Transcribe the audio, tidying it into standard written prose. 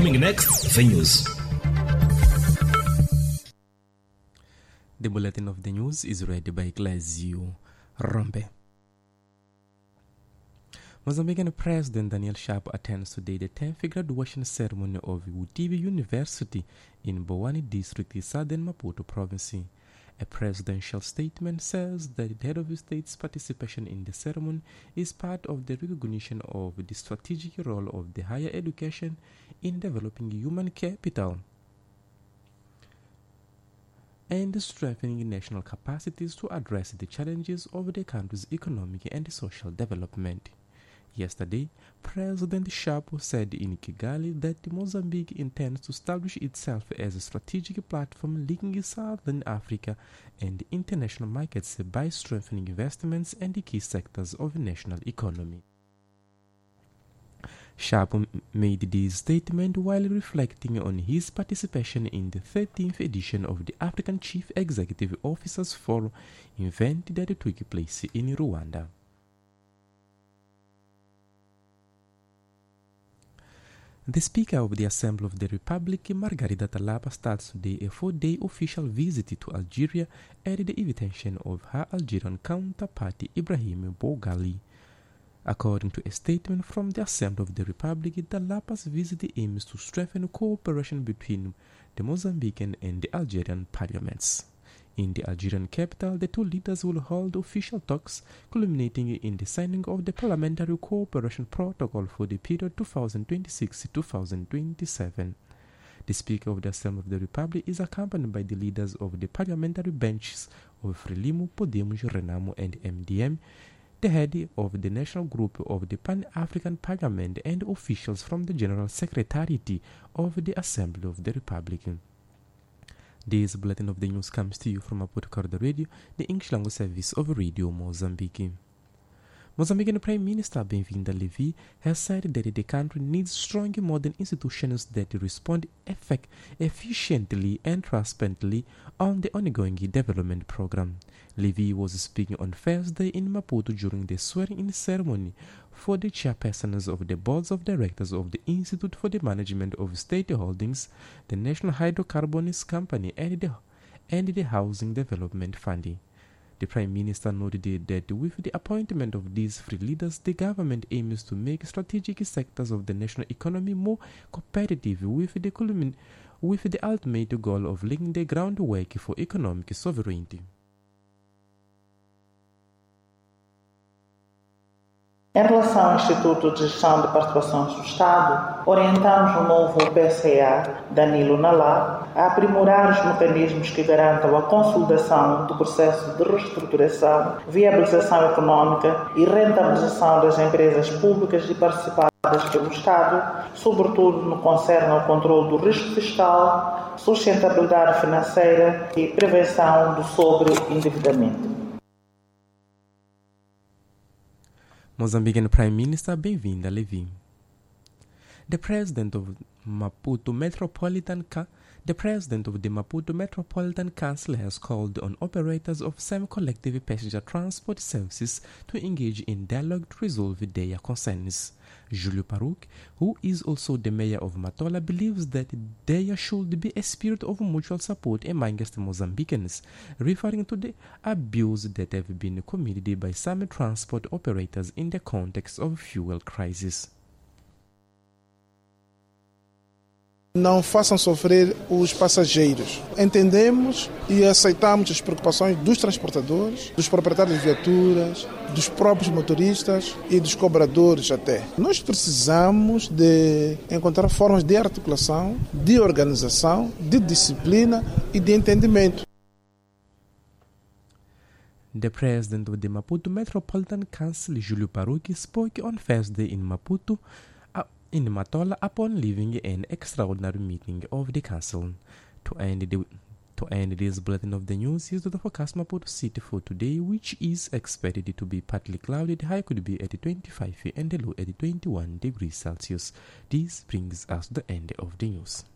Coming next, the news. The bulletin of the news is read by Glazio Rombe. Mozambican President Daniel Chapo attends today the 10th graduation ceremony of Vutivi University in Bowani District, Southern Maputo Province. A presidential statement says that the head of the state's participation in the ceremony is part of the recognition of the strategic role of the higher education in developing human capital and strengthening national capacities to address the challenges of the country's economic and social development. Yesterday, President Chapo said in Kigali that Mozambique intends to establish itself as a strategic platform linking Southern Africa and international markets by strengthening investments in the key sectors of the national economy. Chapo made this statement while reflecting on his participation in the 13th edition of the African Chief Executive Officers Forum event that took place in Rwanda. The Speaker of the Assembly of the Republic, Margarida Talapa, starts today a 4-day official visit to Algeria at the invitation of her Algerian counterpart Ibrahim Bougali. According to a statement from the Assembly of the Republic, Talapa's visit aims to strengthen cooperation between the Mozambican and the Algerian parliaments. In the Algerian capital, the two leaders will hold official talks culminating in the signing of the Parliamentary Cooperation Protocol for the period 2026-2027. The Speaker of the Assembly of the Republic is accompanied by the leaders of the parliamentary benches of Frelimo, Podemos, Renamo and MDM, the head of the National Group of the Pan-African Parliament and officials from the General Secretariat of the Assembly of the Republic. This bulletin of the news comes to you from Maputo Corridor Radio, the English language service of Radio Mozambique. Mozambican Prime Minister Bem-vinda Levi has said that the country needs strong modern institutions that respond efficiently and transparently on the ongoing development program. Levi was speaking on Thursday in Maputo during the swearing-in ceremony for the chairpersons of the boards of directors of the Institute for the Management of State Holdings, the National Hydrocarbons Company, and the Housing Development Fund. The Prime Minister noted that with the appointment of these three leaders, the government aims to make strategic sectors of the national economy more competitive with the ultimate goal of laying the groundwork for economic sovereignty. Em relação ao Instituto de Gestão de Participações do Estado, orientamos o novo PCA, Danilo Nalá, a aprimorar os mecanismos que garantam a consolidação do processo de reestruturação, viabilização econômica e rentabilização das empresas públicas e participadas pelo Estado, sobretudo no que concerne ao controle do risco fiscal, sustentabilidade financeira e prevenção do sobreendividamento. Mozambican Prime Minister Bem-vinda Levi. The President of the Maputo Metropolitan Council has called on operators of semi-collective passenger transport services to engage in dialogue to resolve their concerns. Julio Paruc, who is also the mayor of Matola, believes that there should be a spirit of mutual support amongst Mozambicans, referring to the abuse that have been committed by some transport operators in the context of fuel crisis. Não façam sofrer os passageiros. Entendemos e aceitamos as preocupações dos transportadores, dos proprietários de viaturas, dos próprios motoristas e dos cobradores até. Nós precisamos de encontrar formas de articulação, de organização, de disciplina e de entendimento. The president of the Maputo Metropolitan Council, Julio Paruc, spoke on Thursday in Matola upon leaving an extraordinary meeting of the council. To end this bulletin of the news, is the forecast Maputo City for today, which is expected to be partly cloudy. The high could be at 25 and the low at 21 degrees Celsius. This brings us to the end of the news.